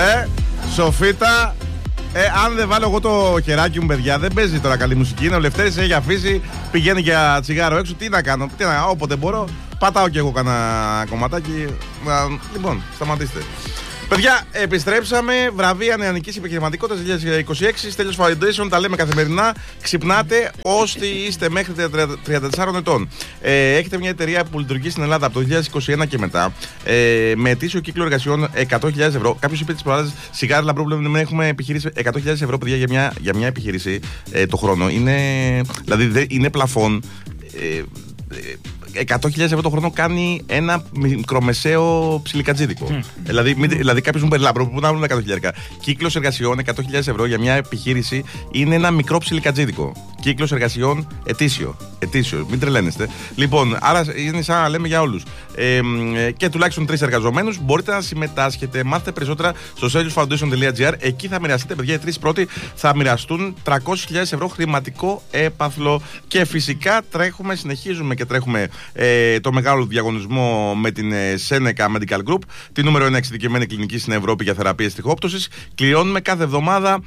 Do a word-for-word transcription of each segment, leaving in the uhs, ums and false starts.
Ε, Σοφίτα. Ε, αν δεν βάλω εγώ το χεράκι μου, παιδιά, δεν παίζει τώρα καλή μουσική. Είναι ο Λευτέρης, έχει αφήσει, πηγαίνει για τσιγάρο έξω. Τι να κάνω, τι να, όποτε μπορώ, πατάω κι εγώ κανένα κομματάκι. Λοιπόν, σταματήστε. Παιδιά, επιστρέψαμε. Βραβεία νεανικής επιχειρηματικότητας δύο χιλιάδες είκοσι έξι. Στέλιος Foundation, τα λέμε καθημερινά. Ξυπνάτε όσοι είστε μέχρι τριάντα τεσσάρων ετών. Ε, έχετε μια εταιρεία που λειτουργεί στην Ελλάδα από το δύο χιλιάδες είκοσι ένα και μετά. Ε, με ετήσιο κύκλο εργασιών εκατό χιλιάδες ευρώ. Κάποιος είπε τις προάλλες, σιγά Λαμπρό, δεν έχουμε επιχειρήσει εκατό χιλιάδες ευρώ, παιδιά, για μια, για μια επιχείρηση ε, το χρόνο. Είναι, δηλαδή, δε, είναι πλαφόν. Ε, ε, εκατό χιλιάδες ευρώ το χρόνο κάνει ένα μικρομεσαίο ψιλικατζίδικο. Mm. Δηλαδή, μη, δηλαδή κάποιο μου πει Λάμπρο, πού να βρουν εκατό χιλιάδες. Κύκλος εργασιών εκατό χιλιάδες ευρώ για μια επιχείρηση είναι ένα μικρό ψιλικατζίδικο. Κύκλος εργασιών ετήσιο. Ετήσιο, μην τρελαίνεστε. Λοιπόν, άρα είναι σαν να λέμε για όλους. Ε, και τουλάχιστον τρεις εργαζομένους. Μπορείτε να συμμετάσχετε, μάθετε περισσότερα στο stelios foundation τελεία gr. Εκεί θα μοιραστείτε, παιδιά, οι τρεις πρώτοι θα μοιραστούν τριακόσιες χιλιάδες ευρώ χρηματικό έπαθλο. Και φυσικά τρέχουμε, συνεχίζουμε και τρέχουμε ε, το μεγάλο διαγωνισμό με την ε, Seneca Medical Group, τη νούμερο ένα εξειδικευμένη κλινική στην Ευρώπη για θεραπείες τριχόπτωσης. Κληρώνουμε κάθε εβδομάδα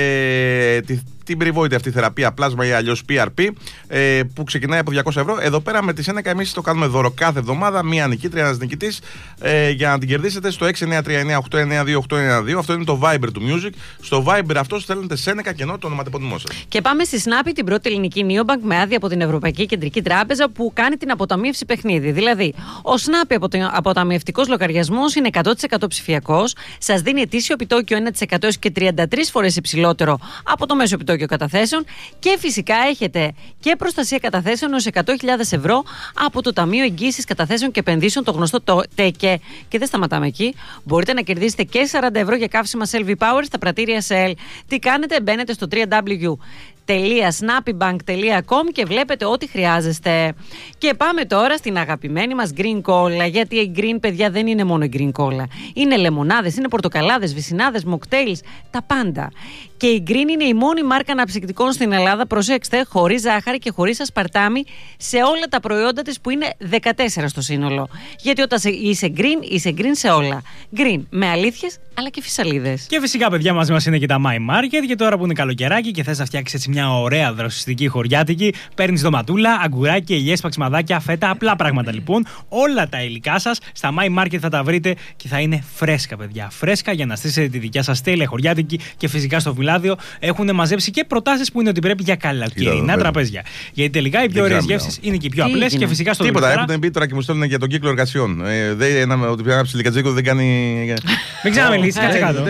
ε, τη την περιβόητη αυτή θεραπεία πλάσμα ή αλλιώς πι αρ πι, ε, που ξεκινάει από διακόσια ευρώ. Εδώ πέρα με τη Seneca εμείς το κάνουμε δώρο κάθε εβδομάδα. Μία νικήτρια, ένας νικητής, ε, για να την κερδίσετε στο έξι εννιά τρία εννιά οκτώ εννιά δύο οκτώ εννιά δύο. Αυτό είναι το Viber του Music. Στο Viber αυτό στέλνετε Seneca και ενώ το ονοματεπώνυμό σας. Και πάμε στη Snappi, την πρώτη ελληνική neobank με άδεια από την Ευρωπαϊκή Κεντρική Τράπεζα που κάνει την αποταμίευση παιχνίδι. Δηλαδή, ο Snappi αποταμιευτικός λογαριασμός είναι εκατό τοις εκατό ψηφιακός, σας δίνει ετήσιο επιτόκιο ένα τοις εκατό και τριάντα τρεις φορές υψηλότερο από το μέσο επιτόκιο καταθέσεων και φυσικά έχετε και προστασία καταθέσεων ως εκατό χιλιάδες ευρώ από το Ταμείο Εγγύησης Καταθέσεων και Επενδύσεων, το γνωστό το ΤΕΚΕ. Και δεν σταματάμε εκεί. Μπορείτε να κερδίσετε και σαράντα ευρώ για καύσιμα Shell V-Power στα πρατήρια Shell. Τι κάνετε, μπαίνετε στο double-u double-u double-u τελεία snappibank τελεία com και βλέπετε ό,τι χρειάζεστε. Και πάμε τώρα στην αγαπημένη μας Green Cola, γιατί η Green, παιδιά, δεν είναι μόνο η Green Cola. Είναι λεμονάδες, είναι πορτοκαλάδες, βυσσινάδες, mocktails, τα πάντα. Και η Green είναι η μόνη μάρκα αναψυκτικών στην Ελλάδα, προσέξτε, χωρίς ζάχαρη και χωρίς ασπαρτάμι σε όλα τα προϊόντα της που είναι δεκατέσσερα στο σύνολο. Γιατί όταν είσαι Green, είσαι Green σε όλα. Green με αλήθειες αλλά και φυσαλίδες. Και φυσικά, παιδιά, μαζί μας είναι και τα My Market, και τώρα που είναι καλοκαιράκι και θες να φτιάξεις έτσι μια ωραία δροσιστική χωριάτικη, παίρνεις ντοματούλα, αγκουράκι, ελιές, παξιμαδάκια, φέτα, απλά πράγματα λοιπόν. Όλα τα υλικά σας στα My Market θα τα βρείτε και θα είναι φρέσκα, παιδιά. Φρέσκα για να στήσετε τη δικιά σας τέλεια χωριάτικη, και φυσικά στο φυλάδιο έχουν μαζέψει και προτάσεις που είναι ότι πρέπει για καλοκαιρινά τραπέζια. Γιατί τελικά οι πιο ωραίες γεύσεις είναι και οι πιο απλές, και φυσικά στο τίποτα. Έχουν μπει τώρα και μου στέλνουν για τον κύκλο εργασιών. Ε, δεν, ένα, ότι ένα ψιλικατζίκο δεν κάνει. Μην ξαναμιλήσει, κάτσε κάτω.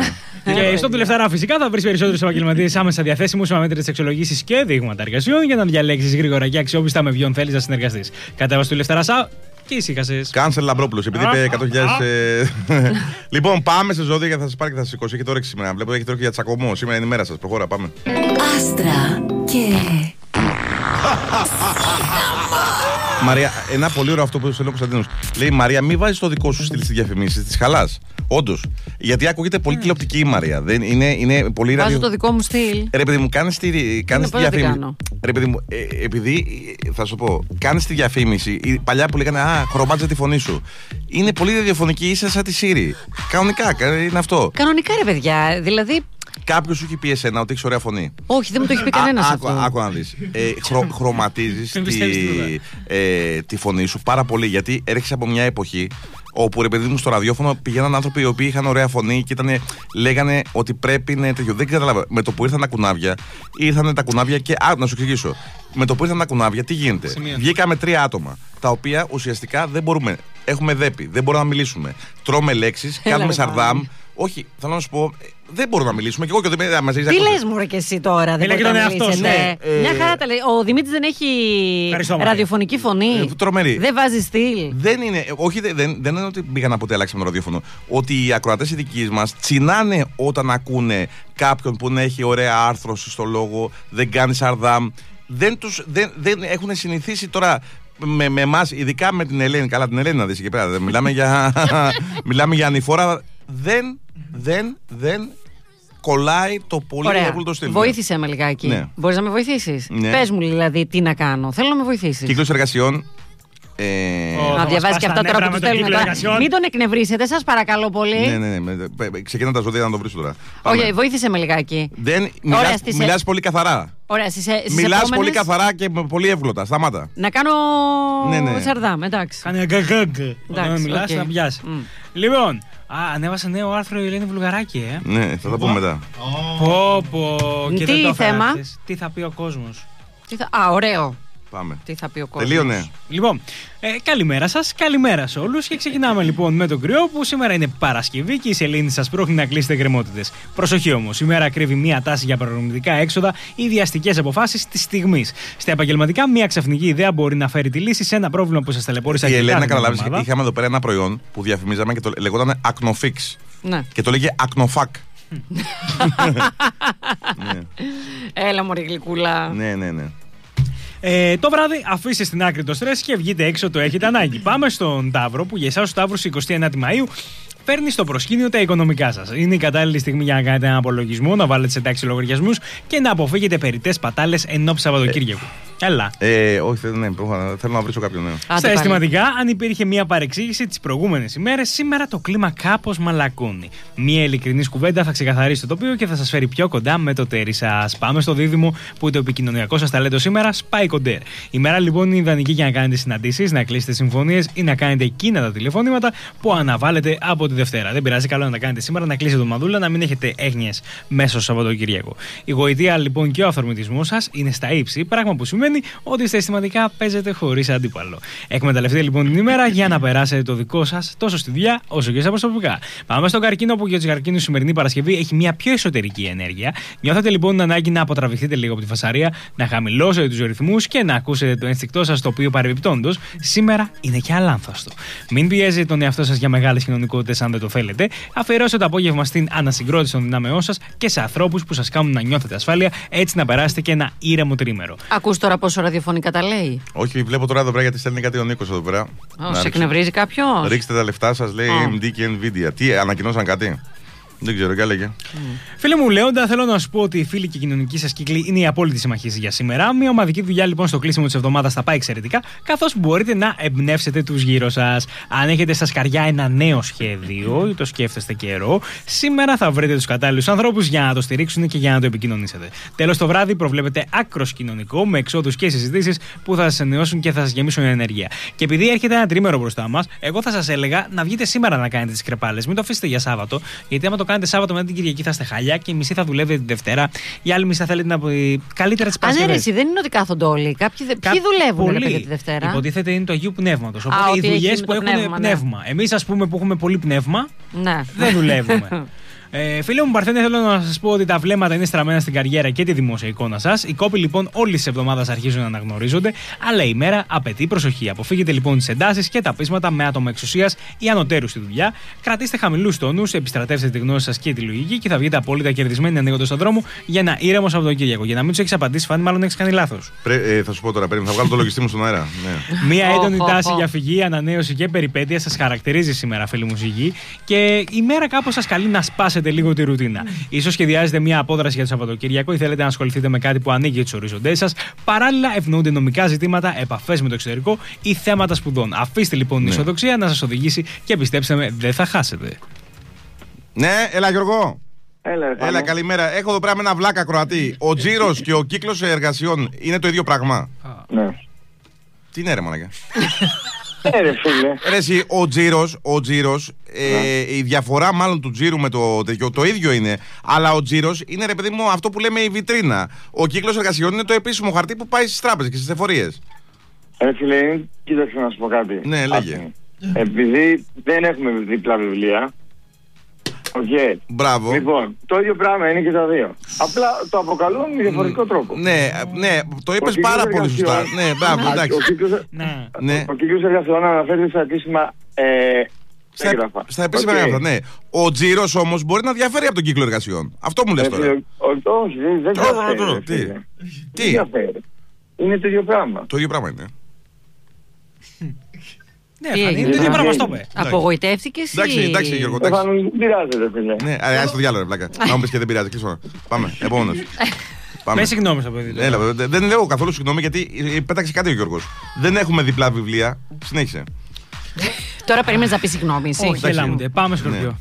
Και στο Τουλευταρά φυσικά θα βρεις περισσότερους επαγγελματίες άμεσα διαθέσιμους με μέτρητες αξιολογήσεις και δείγματα εργασιών για να διαλέξεις γρήγορα και αξιόπιστα με ποιον θέλεις να συνεργαστείς. Κατέβασε του Τουλευταρά και ησύχασες. Κάνσελ Λαμπρόπουλος, επειδή είπε εκατό χιλιάδες. Λοιπόν, πάμε σε ζώδια και θα σας πάρει και θα σας σηκώσει. Έχει τώρα σήμερα. Βλέπω έχει τώρα και για τσακωμό. Σήμερα είναι η μέρα σας. Προχώρα, πάμε. Άστρα και. Μαρία, ένα πολύ ωραίο αυτό που σου λέει ο Κωνσταντίνος. Λέει: Μαρία, μην βάζεις το δικό σου στυλ στις διαφημίσεις, τις χαλάς. Όντως. Γιατί ακούγεται πολύ mm. τηλεοπτική η Μαρία. Δεν, είναι, είναι πολύ Βάζω ραδιο... το δικό μου στυλ. Ρε παιδί μου, κάνεις τη, κάνεις τη διαφήμιση. Ρε παιδί μου, ε, επειδή θα σου πω, κάνεις τη διαφήμιση. Η παλιά που λέγανε Α, χρωμάτιζε τη φωνή σου. Είναι πολύ ραδιοφωνική, είσαι σαν τη Siri. Κανονικά, είναι αυτό. Κανονικά, ρε παιδιά. Δηλαδή. Κάποιος σου έχει πει εσένα ότι έχεις ωραία φωνή. Όχι, δεν μου το έχει πει κανένας αυτό. Άκου να δεις. Ε, χρο, χρωματίζεις τη, ε, τη φωνή σου πάρα πολύ, γιατί έρχεσαι από μια εποχή όπου, ρε παιδί μου, στο ραδιόφωνο πηγαίναν άνθρωποι οι οποίοι είχαν ωραία φωνή και ήτανε, λέγανε ότι πρέπει να είναι τέτοιο. Δεν καταλαβαίνω. Με το που ήρθαν τα κουνάβια, ήρθαν τα κουνάβια και. Α, να σου εξηγήσω. Με το που ήρθαν τα κουνάβια, τι γίνεται. Βγήκαμε τρία άτομα, τα οποία ουσιαστικά δεν μπορούμε. Έχουμε δέπη, δεν μπορούμε να μιλήσουμε. Τρώμε λέξεις, κάνουμε σαρδάμ. Όχι, θέλω να σου πω, δεν μπορούμε να μιλήσουμε. Και εγώ και δεν μαζί. Τι λες μου, ρε, και εσύ τώρα. Δεν μπορεί να μιλήσετε. Ναι. Ε, Μια χαρά τα λέει. Ο Δημήτρης δεν έχει ραδιοφωνική φωνή. Ε, τρομερή. Δεν βάζει στυλ. Δεν είναι, όχι, δεν, δεν είναι ότι πήγαν ποτέ αλλάξαμε το ραδιόφωνο. Ότι οι ακροατές οι δικοί μας τσινάνε όταν ακούνε κάποιον που να έχει ωραία άρθρωση στο λόγο, δεν κάνει σαρδάμ. Δεν, τους, δεν, δεν έχουν συνηθίσει τώρα. Με, με εμάς, ειδικά με την Ελένη. Καλά, την Ελένη να δεις εκεί πέρα. Μιλάμε για, μιλάμε για ανηφόρα. Δεν, δεν, δεν κολλάει το πολύ εύκολο στυλ. Βοήθησε με λιγάκι. Ναι. Μπορείς να με βοηθήσεις. Ναι. Πες μου δηλαδή τι να κάνω. Θέλω να με βοηθήσεις. Κύκλος εργασιών Ε... Oh, να διαβάζει και αυτά τώρα που του στέλνουν τώρα. Μην τον εκνευρίσετε, σας παρακαλώ πολύ. Ναι, ναι, ναι. Ξεκινά τα ζώδια να το βρεις τώρα. Όχι, βοήθησε με λιγάκι. Δεν... Μιλάς, στις... μιλάς πολύ καθαρά. Ωραία, στις, στις μιλάς επόμενες... πολύ καθαρά και πολύ εύγλωτα. Σταμάτα. Να κάνω. Ναι, ναι. Σαρδάμ, εντάξει. Κάνε αγκαγκαγκ. Όταν μιλάς, okay. να πιάσει. Mm. Λοιπόν, α, ανέβασε νέο άρθρο η Ελένη Βουλγαράκη, ε. Ναι, θα τα πούμε μετά. Πω, πω. Τι τι θέμα. Τι θα πει ο κόσμος. Θα... Α, ωραίο. Πάμε. Τι θα πει ο κόσμος. Τελείωνε. Λοιπόν, ε, καλημέρα σας, καλημέρα σε όλους και ξεκινάμε λοιπόν με τον κρυό που σήμερα είναι Παρασκευή και η σελήνη σας πρόχνει να κλείσετε γκρεμότητες. Προσοχή όμως, η μέρα κρύβει μία τάση για προγραμματικά έξοδα ή βιαστικές αποφάσεις της στιγμής. Στα επαγγελματικά, μία ξαφνική ιδέα μπορεί να φέρει τη λύση σε ένα πρόβλημα που σας ταλαιπώρησε αρκετά. Η Ελένη, να καταλάβεις, είχαμε εδώ πέρα ένα προϊόν που διαφημίζαμε και το λεγόταν Acnofix. Ναι. Και το λέγε Acnofac. Ναι. Έλα μωρή γλυκούλα. Ναι, ναι, ναι. Ε, το βράδυ αφήστε στην άκρη το στρες και βγείτε έξω, το έχετε ανάγκη. Πάμε στον Ταύρο που για εσάς ο Ταύρος εικοστή ένατη Μαΐου φέρνει στο προσκήνιο τα οικονομικά σας. Είναι η κατάλληλη στιγμή για να κάνετε έναν απολογισμό, να βάλετε σε τάξη λογαριασμούς και να αποφύγετε περιττές πατάλες ενόψει Σαββατοκύριακου. Έλα. Ε, όχι, ναι, θέλω να βρίσω κάποιον. Ναι. Στα αισθηματικά, αν υπήρχε μια παρεξήγηση τις προηγούμενες ημέρες, σήμερα το κλίμα κάπως μαλακώνει. Μια ειλικρινής κουβέντα θα ξεκαθαρίσει το τοπίο και θα σας φέρει πιο κοντά με το τέρι σας. Πάμε στο δίδυμο που το επικοινωνιακό σας ταλέντο σήμερα σπάει κοντέρ. Η μέρα λοιπόν είναι ιδανική για να κάνετε συναντήσεις, να κλείσετε συμφωνίες ή να κάνετε εκείνα τα τηλεφωνήματα που αναβάλλετε από τη Δευτέρα. Δεν πειράζει, καλό να τα κάνετε σήμερα, να κλείσετε το μαδούλα, να μην έχετε έγνοιες μέσα στο Σαββατοκύριακο. Η γοητεία λοιπόν και ο αυθορμητισμός σας είναι στα ύψη, πράγμα που σημαίνει ότι στα αισθηματικά παίζετε χωρίς αντίπαλο. Εκμεταλλευτείτε λοιπόν την ημέρα για να περάσετε το δικό σας τόσο στη δουλειά όσο και στα προσωπικά. Πάμε στον καρκίνο που για τους καρκίνους η σημερινή Παρασκευή έχει μια πιο εσωτερική ενέργεια. Νιώθετε λοιπόν την ανάγκη να αποτραβηχτείτε λίγο από τη φασαρία, να χαμηλώσετε τους ρυθμούς και να ακούσετε το ένστικτό σας το οποίο παρεμπιπτόντως σήμερα είναι και αλάνθαστο. Μην πιέζετε τον εαυτό σας για μεγάλες κοινωνικότητες αν δεν το θέλετε. Αφιερώστε το απόγευμα στην ανασυγκρότηση των δυνάμεών σας και σε ανθρώπους που σας κάνουν να νιώθετε ασφάλεια, έτσι να περάσετε και ένα ήρεμο τρίμερο. Ακούς τώρα πόσο ραδιοφωνικά τα λέει. Όχι, βλέπω τώρα εδώ πέρα γιατί στέλνει κάτι ο Νίκος εδώ πέρα. Oh, σε εκνευρίζει κάποιος. Ρίξτε τα λεφτά σας, λέει oh. έι εμ ντι και Nvidia. Τι, ανακοινώσαν κάτι. Δεν ξέρω, τι έλεγε. Mm. Φίλε μου, Λέοντα, θέλω να σου πω ότι οι φίλοι και οι κοινωνικοί σας κύκλοι είναι η απόλυτη συμμαχία για σήμερα. Μια ομαδική δουλειά λοιπόν στο κλείσιμο της εβδομάδας θα πάει εξαιρετικά, καθώς μπορείτε να εμπνεύσετε τους γύρω σας. Αν έχετε στα σκαριά ένα νέο σχέδιο ή το σκέφτεστε καιρό, σήμερα θα βρείτε τους κατάλληλους ανθρώπους για να το στηρίξουν και για να το επικοινωνήσετε. Τέλος, το βράδυ προβλέπετε άκρος κοινωνικό με εξόδους και συζητήσεις που θα σας ενημερώσουν και θα σας γεμίσουν ενέργεια. Και επειδή έρχεται ένα τρίμερο μπροστά μας, εγώ θα σας έλεγα να βγείτε σήμερα να κάνετε τις κρεπάλες. Μην το αφήσετε για Σάββατο, γιατί άμα το κάνετε Σάββατο μετά την Κυριακή θα είστε χαλιά και η μισή θα δουλεύετε την Δευτέρα. Η άλλη μισή θα θέλετε να πει καλύτερα τις Παρασκευές. Αν δεν είναι ότι κάθονται όλοι. Κάποιοι, Κά... Ποιοι δουλεύουν για τη Δευτέρα. Υποτίθεται είναι το Αγίου Πνεύματος. Οπότε α, οι δουλειές που έχουν πνεύμα. πνεύμα. Ναι. Εμείς, ας πούμε, που έχουμε πολύ πνεύμα, ναι. δεν δουλεύουμε. Ε, φίλε μου Παρθένε, θέλω να σας πω ότι τα βλέμματα είναι στραμμένα στην καριέρα και τη δημόσια εικόνα σας. Οι κόποι λοιπόν όλη τη εβδομάδα αρχίζουν να αναγνωρίζονται, αλλά η μέρα απαιτεί προσοχή. Αποφύγετε λοιπόν τις εντάσεις και τα πείσματα με άτομα εξουσίας ή ανωτέρους στη δουλειά. Κρατήστε χαμηλούς τόνους, επιστρατεύστε τη γνώση σας και τη λογική και θα βγείτε απόλυτα κερδισμένοι ανοίγοντας τον δρόμο για ένα ήρεμο Σαββατοκύριακο. Για να μην τους έχεις απαντήσει, φάνη, μάλλον έχεις κάνει λάθος. Ε, θα σου πω τώρα, πρέπει, θα βγάλω το λογιστή μου στον αέρα. Ναι. Μία έντονη τάση για φυγή, ανανέωση και περιπέτεια σας χαρακτηρίζει σήμερα, φίλοι μου ζυγοί, και η μέρα κάπως σας καλεί να σπάσετε λίγο τη ρουτίνα. Ίσως σχεδιάζετε μια απόδραση για το Σαββατοκύριακο ή θέλετε να ασχοληθείτε με κάτι που ανοίγει τους οριζοντές σας. Παράλληλα, ευνοούνται νομικά ζητήματα, επαφές με το εξωτερικό ή θέματα σπουδών. Αφήστε λοιπόν την ναι. ισοδοξία να σας οδηγήσει και πιστέψτε με, δεν θα χάσετε. Ναι, έλα Γιώργο. Έλα, έλα καλημέρα. Έχω εδώ πέρα με ένα βλάκα Κροατή. Ο τζίρος και ο κύκλος εργασιών είναι το ίδιο πράγμα. Ναι. Τι είναι ρε μαλάκα. Ε, ρε φίλε. Ρε εσύ, ο τζίρος, ο τζίρος, ε, η διαφορά μάλλον του τζίρου με το τέτοιο, το ίδιο είναι. Αλλά ο τζίρος είναι ρε παιδί μου αυτό που λέμε η βιτρίνα. Ο κύκλος εργασιών είναι το επίσημο χαρτί που πάει στις τράπεζες και στις εφορίες. Ρε φίλε, κοίταξε να σου πω κάτι. Ναι, λέγε. Επειδή δεν έχουμε δίπλα βιβλία. Okay. Μπράβο. Λοιπόν, το ίδιο πράγμα είναι και τα δύο. Απλά το αποκαλούν με διαφορετικό τρόπο. Ναι, ναι, το είπες πάρα πολύ σωστά. Ναι, μπράβο, εντάξει. Ο κύκλος εργασιών αναφέρεται στα επίσημα ε, στα, έγγραφα. Στα επίσημα okay. έγγραφα, ναι. Ο τζίρος όμως μπορεί να διαφέρει από τον κύκλο εργασιών. Αυτό μου λες τώρα. Όχι, δεν διαφέρει. Τι? Είναι το ίδιο πράγμα. Το ίδιο πράγμα είναι. Ναι, είναι το ίδιο πράγμα, στο είπε. Απογοητεύτηκες ή... Εντάξει, εντάξει Γιώργο, εντάξει. Δεν πειράζεται, φίλε. Ναι, άρα το διάλογο, πλάκα. Να μου πεις και δεν πειράζει, κλείσω. Πάμε, επόμενος. Με συγγνώμη στο παιδί. Έλα, δεν λέω καθόλου συγγνώμη γιατί πέταξε κάτι ο Γιώργος. Δεν έχουμε διπλά βιβλία. Συνέχισε. Τώρα περίμενες να πει συγγνώμη. Όχι, έλα, πάμε Σκορπιό.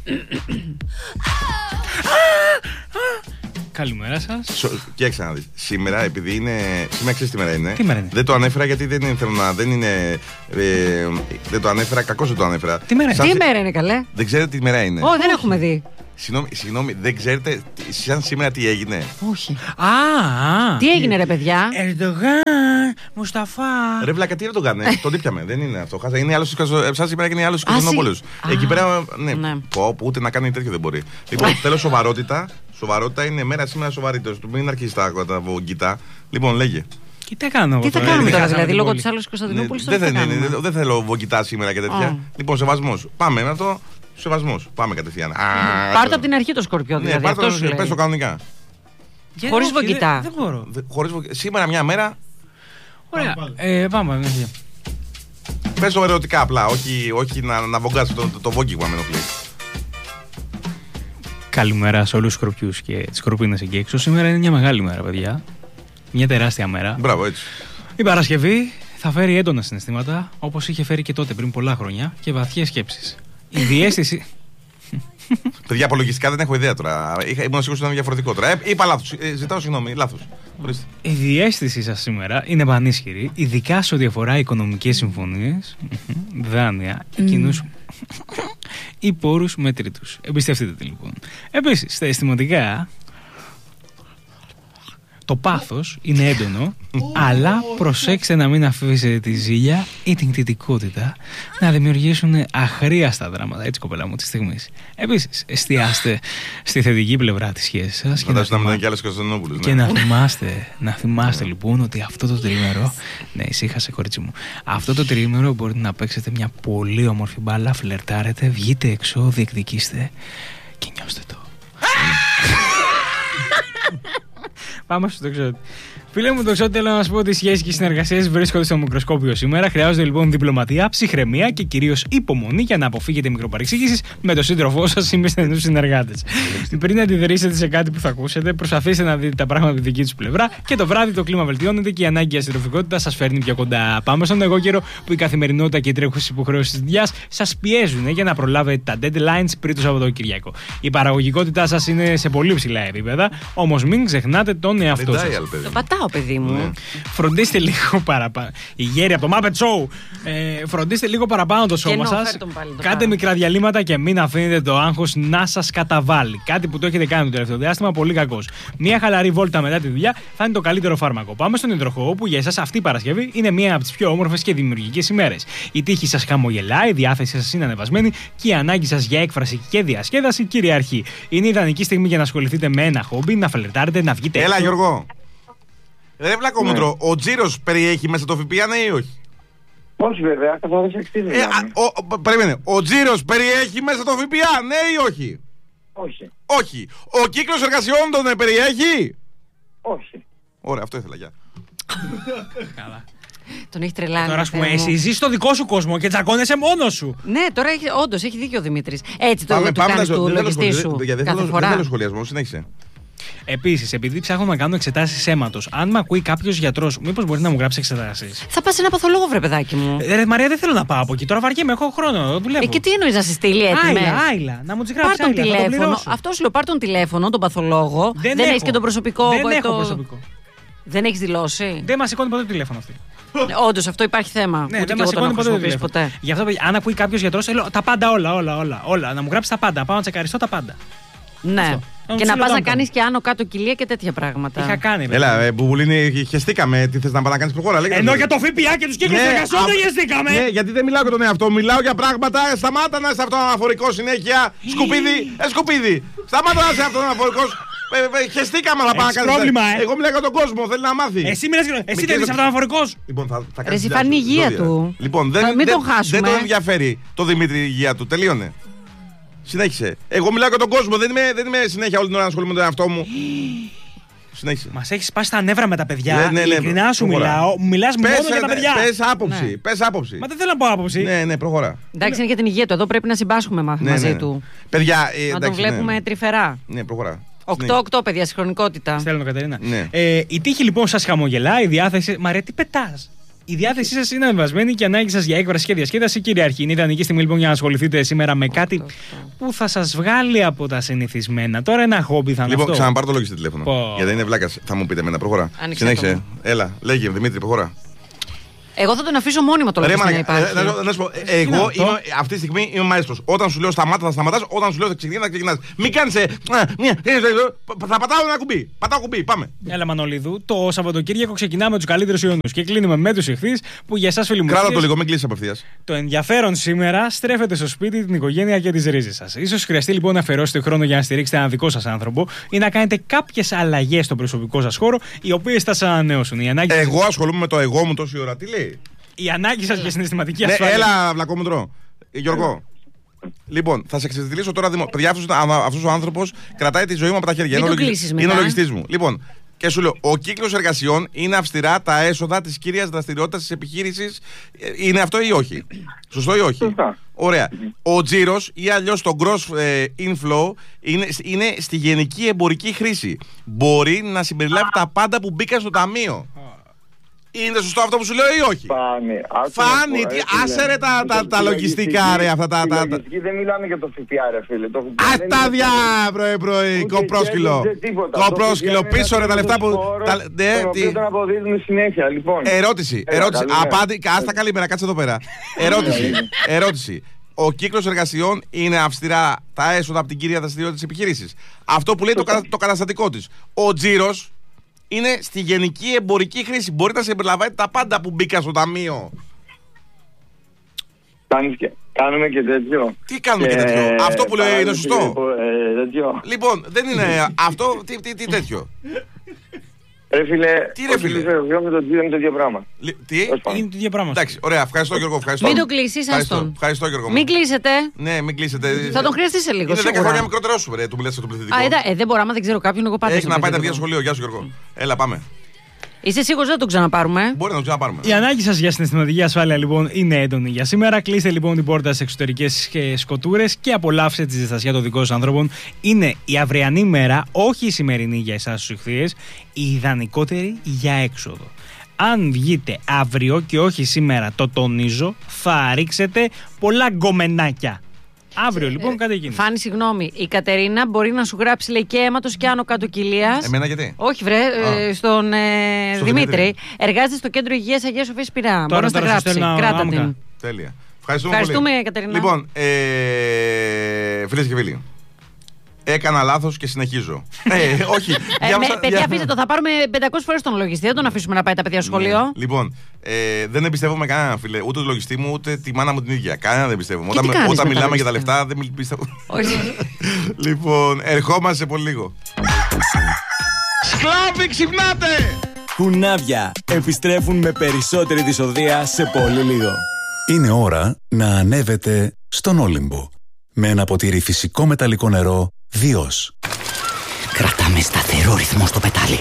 Καλημέρα σας. Και έξα να δεις. Σήμερα, επειδή είναι. Σήμερα ξέρεις τι μέρα είναι. Τι μέρα είναι? Δεν το ανέφερα γιατί δεν ήθελα να. Δεν είναι. Ε, δεν το ανέφερα, κακώς δεν το ανέφερα. Τι μέρα, τι μέρα είναι, καλέ? Δεν ξέρετε τι μέρα είναι. Ω, δεν έχουμε δει. Συγγνώμη, συγγνώμη, δεν ξέρετε σαν σήμερα τι έγινε? Όχι. Α, τι έγινε, ρε παιδιά? Ερντογάν, Μουσταφά. Ρε βλάκα, τι Ερντογάν, ε, τον ήπιαμε. Δεν είναι αυτό. Χάσα, είναι άλλος σαν σήμερα και είναι άλλος Κωνσταντινόπουλος. Εκεί πέρα, ναι, ναι. Πω, ούτε να κάνει τέτοιο δεν μπορεί. Λοιπόν, θέλω σοβαρότητα. Σοβαρότητα είναι μέρα σήμερα σοβαρότητα. Μην αρχίσει τα βογκητά. Λοιπόν, λέγε. Και τι κάνω, τι θα κάνουμε τώρα, δηλαδή, λόγω τη άλλη Κωνσταντινούπολη? Δεν θέλω βογκητά σήμερα και τέτοια. Λοιπόν, σεβασμό. Πάμε με αυτό. Σεβασμός. Πάμε κατευθείαν. Πάρτε από την αρχή το Σκορπιό, δηλαδή. Ναι, πάρτε, πες το κανονικά. Χωρίς βογκητά. Δεν μπορώ. Σήμερα μια μέρα. Ωραία. Ε, πάμε. Πες το ερωτικά απλά, όχι, όχι να, να βογκάς το, το, το βόγγιγμα με ενοχλεί. Καλημέρα σε όλους τους σκορπιούς και τις σκορπίνες εκεί έξω. Σήμερα είναι μια μεγάλη μέρα, παιδιά. Μια τεράστια μέρα. Μπράβο, έτσι. Η Παρασκευή θα φέρει έντονα συναισθήματα, όπως είχε φέρει και τότε πριν πολλά χρόνια, και βαθιές σκέψεις. Η διαίσθηση. Παιδιά, απολογιστικά δεν έχω ιδέα τώρα. Είχα, ήμουν σίγουρος ότι ήταν διαφορετικό τώρα. Ε, είπα λάθος. Ε, ζητάω συγγνώμη. Λάθος. Η διαίσθησή σας σήμερα είναι πανίσχυρη, ειδικά σε ό,τι αφορά οικονομικές συμφωνίες, δάνεια, mm. κοινούς ή πόρους μετρήτους. Εμπιστευτείτε τη λοιπόν. Επίσης, στα αισθηματικά, το πάθος είναι έντονο, αλλά προσέξτε να μην αφήσετε τη ζήλια ή την κτητικότητα να δημιουργήσουν αχρίαστα δράματα, έτσι κοπέλα μου, τη στιγμή. Επίσης, εστιάστε στη θετική πλευρά της σχέσης σας και, να, θυμά... και, ναι. και να θυμάστε, να θυμάστε λοιπόν ότι αυτό το τρίμερο, ναι, ησύχασε κορίτσι μου, αυτό το τρίμερο μπορείτε να παίξετε μια πολύ όμορφη μπάλα, φλερτάρετε, βγείτε έξω, διεκδικήστε και νιώστε το. Πάμε στο τοξότη. Φίλε μου, τοξότη, θέλω να σου πω ότι οι σχέσεις και οι συνεργασίες βρίσκονται στο μικροσκόπιο σήμερα. Χρειάζονται λοιπόν διπλωματία, ψυχραιμία και κυρίως υπομονή για να αποφύγετε μικροπαρεξήγησεις με τον σύντροφό σας ή με στενούς συνεργάτες. Πριν αντιδρήσετε σε κάτι που θα ακούσετε, προσπαθήστε να δείτε τα πράγματα από τη δική τους πλευρά και το βράδυ το κλίμα βελτιώνεται και η ανάγκη για συντροφικότητα σας φέρνει πιο κοντά. Πάμε στον εγώ καιρό που η καθημερινότητα και οι τρέχουσες υποχρεώσεις της δουλειάς σας πιέζουν για να προλάβετε τα deadlines πριν το Σαββατοκύριακο. Η παραγωγικότητα σας είναι σε πολύ ψηλά επίπεδα, όμως μην ξεχνάτε τον εαυτό σας. Το πατάω, παιδί μου. Ναι. Φροντίστε λίγο παραπάνω. Η Γέρη από το Muppet Show. Ε, φροντίστε λίγο παραπάνω το σώμα σας. Κάντε μικρά διαλύματα και μην αφήνετε το άγχος να σας καταβάλει. Κάτι που το έχετε κάνει το τελευταίο διάστημα πολύ κακός. Μια χαλαρή βόλτα μετά τη δουλειά θα είναι το καλύτερο φάρμακο. Πάμε στον υδροχόο που για εσάς αυτή η Παρασκευή είναι μία από τις πιο όμορφες και δημιουργικές ημέρες. Η τύχη σας χαμογελάει, η διάθεση σας είναι ανεβασμένη και η ανάγκη σας για έκφραση και διασκέδαση κυριαρχεί. Είναι ιδανική στιγμή για να ασχοληθείτε με ένα χόμπι, να φλερτάρετε, να βγείτε. Έλα, έξω. Γιώργο. Ρε Βλακόμετρο, ναι. Ο τζίρος περιέχει μέσα το ΦΠΑ, ναι ή όχι? Όχι βέβαια, καθώς εξήντα. Ε, περίμενε, ο τζίρος περιέχει μέσα το ΦΠΑ, ναι ή όχι? Όχι. Όχι. Ο κύκλος εργασιών τον περιέχει? Όχι. Ωραία, αυτό ήθελα, γεια. Καλά. Τον έχει τρελάνει. Τώρα, ας πούμε, εσύ ζεις στο δικό σου κόσμο και τσακώνεσαι μόνος σου. Ναι, τώρα έχει, όντως έχει δίκιο ο Δημήτρης. Έτσι το, πάμε, το πάμε κάνεις να, του λογιστή σου κάθε φορά. Δεν θέλω σχολιασμό, συνέχισε. Επίσης, επειδή ψάχνω να κάνω εξετάσεις αίματος, αν με ακούει κάποιος γιατρός, μήπως μπορεί να μου γράψει εξετάσεις? Θα πας σε ένα παθολόγο, βρε παιδάκι μου. Ε, ρε Μαρία, δεν θέλω να πάω από εκεί. Τώρα βαριέμαι, έχω χρόνο. Δουλεύω. Ε, και τι εννοείς να σε στείλει έτοιμες? Άιλα, άιλα. Να μου τις γράψει. Πάρ' τον τηλέφωνο. Αυτό σου λέω, πάρ' τον τηλέφωνο, τον παθολόγο. Δεν, δεν έχεις και τον προσωπικό. Δεν το... έχω προσωπικό. Δεν έχεις δηλώσει. Δεν μας σηκώνει ποτέ το τηλέφωνο αυτή. Όντως, αυτό υπάρχει θέμα. Ναι, δεν μας σηκώνει ποτέ το τηλέφωνο. Ποτέ. Γι' αυτό, αν ακούει κάποιος γιατρός, θέλω τα πάντα, όλα, όλα, όλα, όλα. Να μου γράψει τα πάντα. Πάω να τσεκαριστώ τα πάντα. Ναι. Και να πας να κάνεις και άνω κάτω κοιλία και τέτοια πράγματα. Είχα κάνει. Έλα, ε, Μπουμπουλίνη, χεστήκαμε. Τι θες να πας να κάνεις, προχώρα. Ενώ για το ΦΠΑ και τους κύκλους εργασιών δεν χεστήκαμε. Ναι, γιατί δεν μιλάω για τον εαυτό μου, μιλάω για πράγματα. Σταμάτα να είσαι αυτοαναφορικό συνέχεια. Σκουπίδι, ε, σκουπίδι. Σταμάτα να είσαι αυτοαναφορικό. Ε, ε, χεστήκαμε να πάμε να κάνεις. Πρόβλημα, ε. Εγώ μιλάω για τον κόσμο, θέλει να μάθει. Εσύ μιλάς, εσύ δεν είσαι αυτοαναφορικός. Λοιπόν, θα, θα κάνεις. Ρε, η υγεία του. Λοιπόν, δεν, μην δεν, τον χάσουμε. Δεν τον ενδιαφέρει το Δημήτρη η υγεία του. Τελείωνε. Συνέχισε. Εγώ μιλάω για τον κόσμο. Δεν είμαι, δεν είμαι συνέχεια όλη την ώρα να ασχολούμαι με τον εαυτό μου. Συνέχισε. Μας έχεις σπάσει τα νεύρα με τα παιδιά. Ναι, ναι, ναι, ειλικρινά σου μιλάω. Μιλάς μόνο για τα παιδιά. Πες άποψη. Ναι. Πες άποψη. Μα δεν θέλω να πω άποψη. Ναι, ναι, προχωρά. Εντάξει, είναι για την υγεία του. Εδώ πρέπει να συμπάσχουμε μαζί ναι, ναι. του. Παιδιά, ε, να εντάξει, τον βλέπουμε ναι. τρυφερά. Ναι, προχωρά. οκτώ οκτώ, παιδιά, συγχρονικότητα. Στέλνω, Κατερίνα. Ναι. Ε, η τύχη λοιπόν σας χαμογελά, η διάθεση. Μα ρε, τι πετάς. Η διάθεσή σας είναι ανεβασμένη και η ανάγκη σας για έκφραση και διασκέδαση κυριαρχεί. Είναι ιδανική στιγμή λοιπόν για να ασχοληθείτε σήμερα με κάτι που θα σας βγάλει από τα συνηθισμένα. Τώρα ένα χόμπι θα είναι. Λοιπόν, αυτό. ξαναπάρω το λογιστή τηλέφωνο. Πω. Γιατί είναι βλάκας. Θα μου πείτε εμένα, προχώρα. Συνέχισε. Έλα, λέγε Δημήτρη, προχώρα. Εγώ θα τον αφήσω μόνιμα το λογιστή να υπάρχει. Να σου πω, εγώ είμαι, αυτή τη στιγμή είμαι μαέστρος. Όταν σου λέω σταμάτα, θα σταματάς. Όταν σου λέω θα ξεκινάς, θα ξεκινάς. Μην κάνεις. Θα πατάω ένα κουμπί. Πατάω κουμπί, πάμε. Έλα, Μανολίδου, το Σαββατοκύριακο ξεκινάμε τους καλύτερους Ιουνιούς και κλείνουμε με τους ηχθείς που για εσάς, φίλοι μου. Κράτα το λίγο, μην κλείσεις απευθείας. Το ενδιαφέρον σήμερα στρέφεται στο σπίτι, την οικογένεια και τις ρίζες σας. Ίσως χρειαστεί λοιπόν να αφιερώσετε χρόνο για να στηρίξετε έναν δικό σας άνθρωπο ή να κάνετε κάποιες αλλαγές στο προσωπικό σας χώρο, οι οποίες θα σας ανανεώσουν. Εγώ ασχολούμαι με το εγώ μου τόση ώρα. Τι λέει? Η ανάγκη σας για συναισθηματική ναι, ασφάλεια. Έλα, βλακόμετρο. Γιώργο. Λοιπόν, θα σε εξετηλήσω τώρα. Δημο... Παιδιά, αυτός ο άνθρωπος κρατάει τη ζωή μου από τα χέρια. Μην είναι το κλείσεις μετά. Είναι ο λογιστής μου. Λοιπόν, και σου λέω, ο κύκλος εργασιών είναι αυστηρά τα έσοδα της κύριας δραστηριότητας της επιχείρησης. Είναι αυτό ή όχι? Σωστό ή όχι? Σωστά. Ωραία. Ο τζίρος ή αλλιώς το gross ε, inflow είναι, είναι στη γενική εμπορική χρήση. Μπορεί να συμπεριλάβει τα πάντα που μπήκαν στο ταμείο. Είναι σωστό αυτό που σου λέω ή όχι? Φάνη, Φάνη, τι, άσε ρε τα, τα, τα λογιστικά ρε αυτά τα... τα, τα... δεν μιλάμε για το ΦΠΑ ρε φίλε. Α, τα διά πρωί πρωί, κοπρόσκυλο. Κοπρόσκυλο, πίσω ρε τα λεφτά που... Ναι, τι... τον αποδίδουμε συνέχεια, λοιπόν. Ερώτηση, ερώτηση, απάντη, άστα καλημέρα, κάτσε εδώ πέρα. Ερώτηση, ερώτηση. Ο κύκλος εργασιών είναι αυστηρά τα έσοδα από την κύρια δραστηριότητα της επιχείρησης. Αυτό που λέει το, το καταστατικό της. Ο τζίρος είναι στη γενική εμπορική χρήση. Μπορεί να συμπεριλαμβάνει τα πάντα που μπήκα στο ταμείο. Και, κάνουμε και τέτοιο. Τι κάνουμε και, και τέτοιο? Αυτό που λέει είναι σωστό. Ε, τέτοιο. Λοιπόν, δεν είναι αυτό. Τι, τι, τι τέτοιο? Ρε φίλε, τι ρε φίλε? Με το τζίρο είναι το ίδιο πράγμα. Τι? Είναι το ίδιο πράγμα. Εντάξει, ωραία, ευχαριστώ Γιώργο. Ευχαριστώ. Μην το κλείσεις, άστον. Ευχαριστώ Γιώργο. Μην κλείσετε. Ναι, μην κλείσετε. Θα τον χρειαστεί σε λίγο. Είναι δέκα χρόνια μικρότερό σου, ρε, του μιλάς στο πληθυντικό. Α, ε, δεν μπορώ, άμα δεν ξέρω κάποιον, εγώ πάντα. Έχει να πάει τα παιδιά σχολείο, γεια σου Γιώργο. Έλα, πάμε. Είσαι σίγουρος δεν τον ξαναπάρουμε? Μπορεί να τον ξαναπάρουμε. Η ανάγκη σας για συναισθηματική ασφάλεια λοιπόν είναι έντονη για σήμερα. Κλείστε λοιπόν την πόρτα στις εξωτερικές σκοτούρες και απολαύστε τη ζεστασιά των δικών σας ανθρώπων. Είναι η αυριανή μέρα, όχι η σημερινή για εσάς τους ηχθείες, η ιδανικότερη για έξοδο. Αν βγείτε αύριο και όχι σήμερα, το τονίζω, θα ρίξετε πολλά γκομενάκια. Αύριο λοιπόν κάτι γίνει. Φάνη, συγγνώμη. Η Κατερίνα μπορεί να σου γράψει λέει και αίματος και άνω κάτω κοιλίας. Εμένα γιατί? Όχι, βρε, ε, στον ε, στο Δημήτρη. Δημήτρη. Εργάζεται στο κέντρο υγείας Αγίας Σοφίας Πειραιά. Μπορεί να στα γράψει. Κράτα την. Τέλεια. Ευχαριστούμε, Ευχαριστούμε πολύ. Κατερίνα. Λοιπόν, ε, φίλες και φίλοι. Έκανα λάθος και συνεχίζω. ε, όχι. Ε, διάβασα, με, παιδιά, διά... αφήστε το. Θα πάρουμε πεντακόσιες φορές τον λογιστή. Δεν τον αφήσουμε να πάει τα παιδιά στο σχολείο. Ναι. Λοιπόν, ε, δεν εμπιστεύομαι κανέναν, φίλε. Ούτε τον λογιστή μου, ούτε τη μάνα μου την ίδια. Κανέναν δεν εμπιστεύομαι. Όταν, όταν μιλάμε για τα λεφτά, δεν πιστεύω. Λοιπόν, ερχόμαστε σε πολύ λίγο. Σκλάβοι, ξυπνάτε! Κουνάβια επιστρέφουν με περισσότερη δυσοδεία σε πολύ λίγο. Είναι ώρα να ανέβετε στον Όλυμπο. Με ένα ποτήρι φυσικό μεταλλικό νερό Διός. Κρατάμε σταθερό ρυθμό στο πετάλι.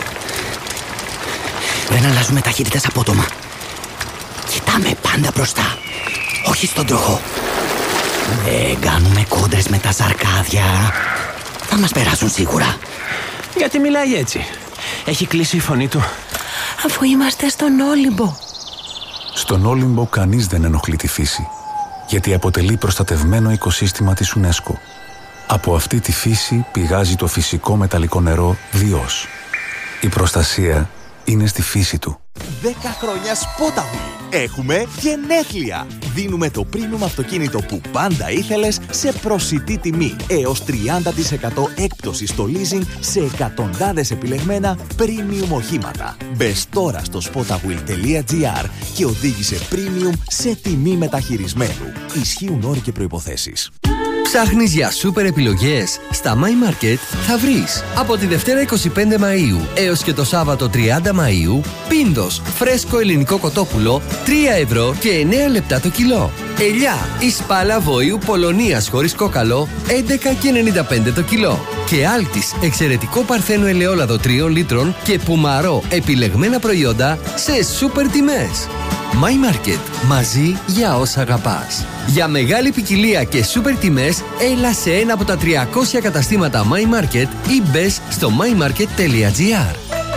Δεν αλλάζουμε ταχύτητες απότομα. Κοιτάμε πάντα μπροστά, όχι στον τροχό. Δεν κάνουμε κόντρες με τα ζαρκάδια. Θα μας περάσουν σίγουρα. Γιατί μιλάει έτσι? Έχει κλείσει η φωνή του. Αφού είμαστε στον Όλυμπο. Στον Όλυμπο κανείς δεν ενοχλεί τη φύση, γιατί αποτελεί προστατευμένο οικοσύστημα της UNESCO. Από αυτή τη φύση πηγάζει το φυσικό μεταλλικό νερό Διός. Η προστασία είναι στη φύση του. δέκα χρόνια Spotawheel. Έχουμε γενέθλια. Δίνουμε το premium αυτοκίνητο που πάντα ήθελες σε προσιτή τιμή. Έως τριάντα τοις εκατό έκπτωση στο leasing σε εκατοντάδες επιλεγμένα premium οχήματα. Μπες τώρα στο spotawheel τελεία gr και οδήγησε premium σε τιμή μεταχειρισμένου. Ισχύουν όροι και προϋποθέσεις. Ψάχνεις για σούπερ επιλογές? Στα My Market θα βρεις. Από τη Δευτέρα είκοσι πέντε Μαΐου έως και το Σάββατο τριάντα Μαΐου, πίντος, φρέσκο ελληνικό κοτόπουλο, τρία ευρώ και εννέα λεπτά το κιλό. Ελιά ή σπάλα βόηου Πολωνίας χωρίς κόκαλο, έντεκα και ενενήντα πέντε το κιλό. Και Άλτης, εξαιρετικό παρθένο ελαιόλαδο τριών λίτρων και πουμαρό επιλεγμένα προϊόντα σε σούπερ τιμές. My Market, μαζί για όσα αγαπάς. Για μεγάλη ποικιλία και σούπερ τιμές, έλα σε ένα από τα τριακόσια καταστήματα My Market ή μπες στο my market τελεία gr.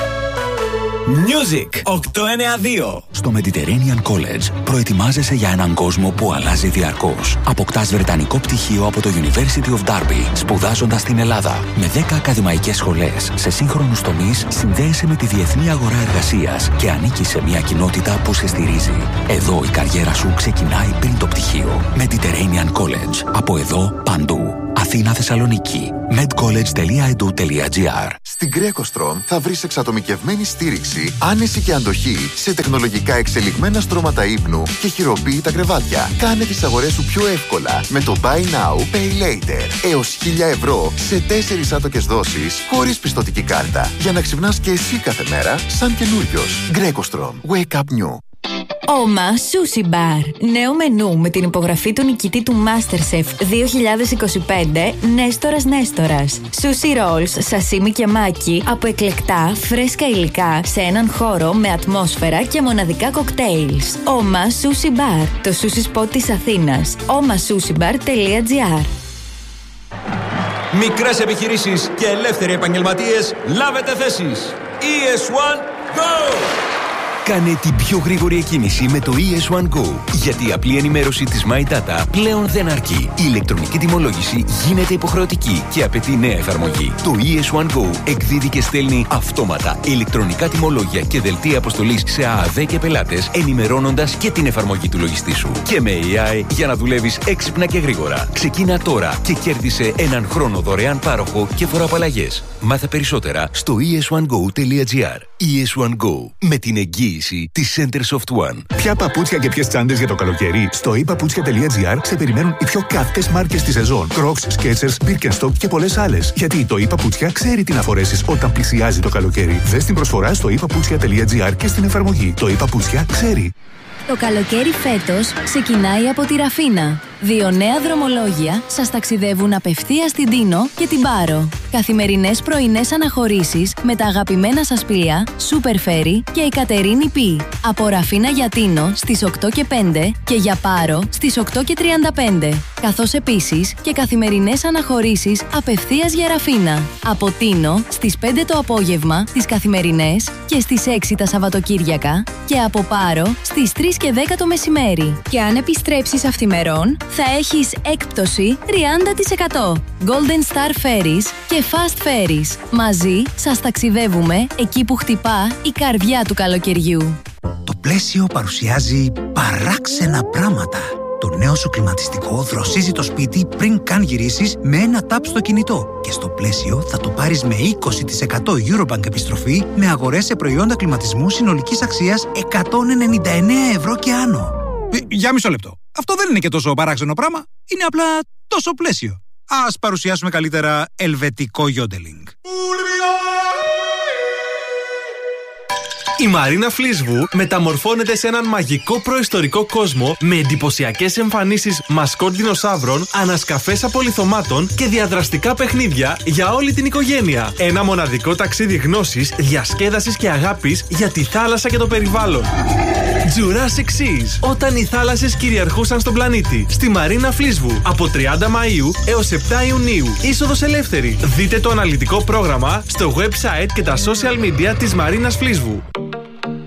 Music οκτακόσια ενενήντα δύο. Στο Mediterranean College προετοιμάζεσαι για έναν κόσμο που αλλάζει διαρκώς. Αποκτάς βρετανικό πτυχίο από το University of Derby, σπουδάζοντας στην Ελλάδα. Με δέκα ακαδημαϊκές σχολές σε σύγχρονους τομείς, συνδέεσαι με τη διεθνή αγορά εργασίας και ανήκεις σε μια κοινότητα που σε στηρίζει. Εδώ η καριέρα σου ξεκινάει πριν το πτυχίο. Mediterranean College. Από εδώ παντού. Αθήνα, Θεσσαλονίκη. medcollege τελεία e d u τελεία g r. Στην GrecoStrom θα βρεις εξατομικευμένη στήριξη, άνεση και αντοχή σε τεχνολογικά εξελιγμένα στρώματα ύπνου και χειροποίητα κρεβάτια. Κάνε τις αγορές σου πιο εύκολα με το Buy Now, Pay Later. Έως χίλια ευρώ σε τέσσερις άτοκες δόσεις χωρίς πιστωτική κάρτα. Για να ξυπνάς και εσύ κάθε μέρα σαν καινούριος. GrecoStrom. Wake up new. Oma Sushi Bar. Νέο μενού με την υπογραφή του νικητή του MasterChef δύο χιλιάδες είκοσι πέντε, Νέστορας Νέστορας. Sushi rolls, σασίμι και μάκι από εκλεκτά, φρέσκα υλικά σε έναν χώρο με ατμόσφαιρα και μοναδικά κοκτέιλς. Oma Sushi Bar. Το sushi spot της Αθήνας. oma sushi bar τελεία gr. Μικρές επιχειρήσεις και ελεύθεροι επαγγελματίες, λάβετε θέσεις. ι ες one Go! Κάνε την πιο γρήγορη εκκίνηση με το ι ες one Go. Γιατί η απλή ενημέρωση της My Data πλέον δεν αρκεί. Η ηλεκτρονική τιμολόγηση γίνεται υποχρεωτική και απαιτεί νέα εφαρμογή. Το ι ες one Go εκδίδει και στέλνει αυτόματα ηλεκτρονικά τιμολόγια και δελτία αποστολής σε ΑΑΔ και πελάτες, ενημερώνοντας και την εφαρμογή του λογιστή σου. Και με έι άι για να δουλεύεις έξυπνα και γρήγορα. Ξεκίνα τώρα και κέρδισε έναν χρόνο δωρεάν πάροχο και φοροαπαλλαγές. Μάθε περισσότερα στο ι ες one go τελεία gr. ι ες one Go. Με την εγγύηση της Centersoft One. Ποια παπούτσια και ποιες τσάντες για το καλοκαίρι? Στο i paputsια τελεία gr σε περιμένουν οι πιο καυτές μάρκες της σεζόν. Crocs, Skechers, Birkenstock και πολλές άλλες. Γιατί το i Paputsια ξέρει τι να φορέσεις όταν πλησιάζει το καλοκαίρι. Δες την προσφορά στο i paputsια τελεία gr και στην εφαρμογή. Το i Paputsια ξέρει. Το καλοκαίρι φέτος ξεκινάει από τη Ραφίνα. Δύο νέα δρομολόγια σας ταξιδεύουν απευθείας στην Τίνο και την Πάρο. Καθημερινές πρωινές αναχωρήσεις με τα αγαπημένα σας πλοία Super Ferry και η Κατερίνη Πι. Από Ραφίνα για Τίνο στις οκτώ και πέντε και για Πάρο στις οκτώ και τριάντα πέντε. Καθώς επίσης και καθημερινές αναχωρήσεις απευθείας για Ραφίνα. Από Τίνο στις πέντε το απόγευμα τις καθημερινές και στις έξι τα Σαββατοκύριακα και από Πάρο στις τρεις και δέκα το μεσημέρι. Και αν επιστρέψεις αυθημερών θα έχεις έκπτωση τριάντα τοις εκατό. Golden Star Ferries και Fast Ferries. Μαζί σας ταξιδεύουμε εκεί που χτυπά η καρδιά του καλοκαιριού. Το Πλαίσιο παρουσιάζει παράξενα πράγματα. Το νέο σου κλιματιστικό δροσίζει το σπίτι πριν καν γυρίσεις με ένα τάπ στο κινητό. Και στο Πλαίσιο θα το πάρεις με είκοσι τοις εκατό Eurobank επιστροφή με αγορές σε προϊόντα κλιματισμού συνολικής αξίας εκατόν ενενήντα εννέα ευρώ και άνω. Ε, για μισό λεπτό. Αυτό δεν είναι και τόσο παράξενο πράγμα. Είναι απλά τόσο Πλαίσιο. Ας παρουσιάσουμε καλύτερα ελβετικό γιόντελινγκ. Η Μαρίνα Φλίσβου μεταμορφώνεται σε έναν μαγικό προϊστορικό κόσμο με εντυπωσιακές εμφανίσεις μασκότ δεινοσαύρων, ανασκαφές απολιθωμάτων και διαδραστικά παιχνίδια για όλη την οικογένεια. Ένα μοναδικό ταξίδι γνώσης, διασκέδασης και αγάπης για τη θάλασσα και το περιβάλλον. Jurassic Seas. Όταν οι θάλασσες κυριαρχούσαν στον πλανήτη. Στη Μαρίνα Φλίσβου. Από τριάντα Μαΐου έως επτά Ιουνίου. Είσοδος ελεύθερη. Δείτε το αναλυτικό πρόγραμμα στο website και τα social media της Μαρίνας Φλίσβου.